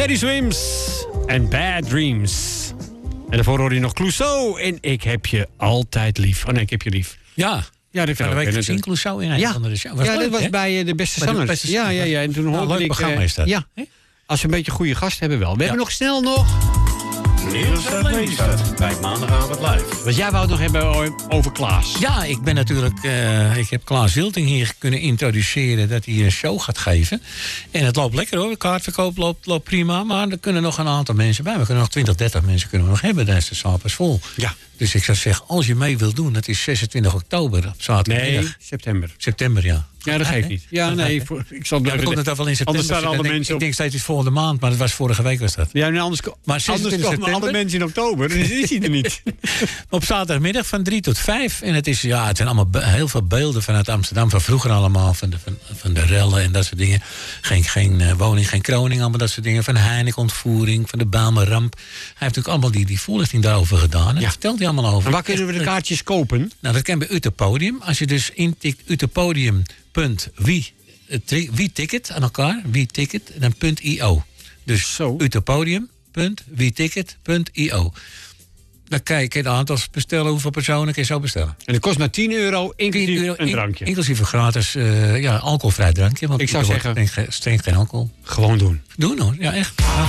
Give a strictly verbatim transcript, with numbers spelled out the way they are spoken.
Teddy Swims en Bad Dreams. En daarvoor hoor je nog Clouseau en Ik heb je altijd lief. Oh nee, ik heb je lief. Ja. Ja, dat Van de week gezien Clouseau in een ja. van de was ja, leuk, dat was hè? bij uh, de beste Bij de zangers. beste ja, zangers. ja, ja. En toen Nou, hoorde leuk ik... programma uh, is dat. Ja. Als we een beetje goede gasten hebben wel. We Ja. hebben nog snel nog... Nieuws uit Lelystad bij Maandagavond Live. Want jij wou het nog hebben over Klaas. Ja, ik ben natuurlijk... Uh, ik heb Klaas Wilting hier kunnen introduceren dat hij een show gaat geven. En het loopt lekker hoor. De kaartverkoop loopt, loopt prima. Maar er kunnen nog een aantal mensen bij. We kunnen nog twintig, dertig mensen kunnen we nog hebben. Dan is de zaal pas vol. Ja. Dus ik zou zeggen, als je mee wilt doen, dat is zesentwintig oktober op zaterdagmiddag. Nee, september. September, ja. Ja, dat geeft niet. Ja, nee, voor, ik zal Ja, blijven... dan komt het dan wel in september. Anders staan alle Ik denk- mensen op... Ik denk steeds het is volgende maand, maar dat was vorige week was dat. Ja, nee, anders, ko- Maar anders zesentwintig komen alle september? mensen in oktober. Dan is hij er niet. Op zaterdagmiddag van drie tot vijf. En het, is, ja, het zijn allemaal be- heel veel beelden vanuit Amsterdam. Van vroeger allemaal. Van de, van, van de rellen en dat soort dingen. Geen, geen uh, woning, geen kroning. Allemaal dat soort dingen. Van Heineken-ontvoering. Van de Bijlmerramp. Hij heeft natuurlijk allemaal die, die voorlichting daarover gedaan. En Ja. dat vertelt hij allemaal over. En waar kunnen we de kaartjes kopen? Nou, dat kan bij Utopodium. Als je dus intikt utopodium punt wie wie ticket aan elkaar. Wie ticket. En dan punt .io. Dus Zo. utopodium punt wie ticket punt io. Dan kan je een aantal bestellen. Hoeveel personen kan je zo bestellen? En dat kost maar tien euro, inclusief tien euro, een drankje. Inclusief een gratis uh, ja, alcoholvrij drankje. Want Ik zou er wordt zeggen- streng, streng geen alcohol. Gewoon doen. Doen hoor, ja echt.